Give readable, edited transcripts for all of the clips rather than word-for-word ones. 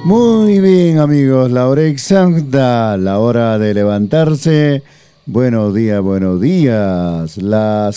Muy bien, amigos, la hora exacta, la hora de levantarse. Buenos días, buenos días. Las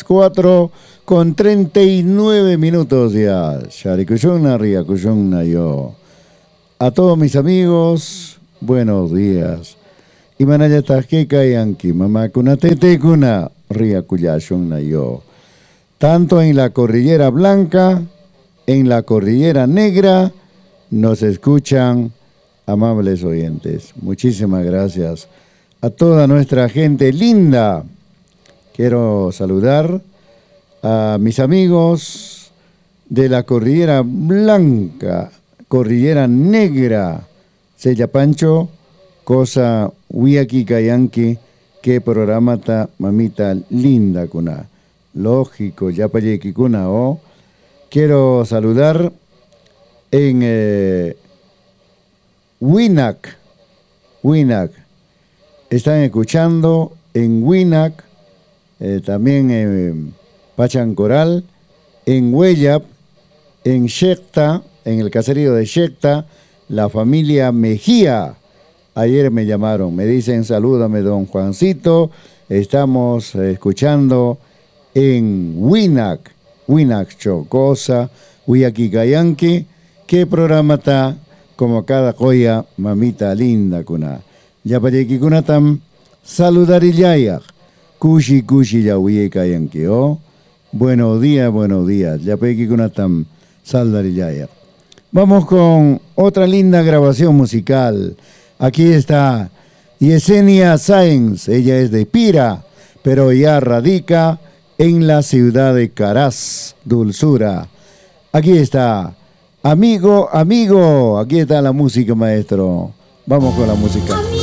4:39 ya. Sharikushuna, Riakushuna, yo. A todos mis amigos, buenos días. Imanaya Tajkeka Yanki, Mamá Kuna Tete Kuna, Riakuyashuna, yo. Tanto en la Cordillera Blanca, en la Cordillera Negra, nos escuchan amables oyentes. Muchísimas gracias a toda nuestra gente linda. Quiero saludar a mis amigos de la Cordillera Blanca, Cordillera Negra, Sella Pancho, cosa Huiaki Kayanki, que programa ta mamita linda kuna. Lógico, ya payeki kuna o. Quiero saludar en Winac. Están escuchando en Winac, también en Pachancoral, en Huellap, en Xecta, en el caserío de Xecta, la familia Mejía. Ayer me llamaron, me dicen salúdame don Juancito, estamos escuchando en Winac Chocosa, Huiaquicayanqui, ¿qué programa está? Como cada joya, mamita linda kuna. Ya para que kuna tam saludarillayak, kushi ya Huiaquicayanqui, oh. Buenos días, ya para que kuna tam saludarillayak. Vamos con otra linda grabación musical. Aquí está Yesenia Sáenz, ella es de Pira, pero ya radica en la ciudad de Caraz, Dulzura. Aquí está, amigo, aquí está la música, maestro. Vamos con la música.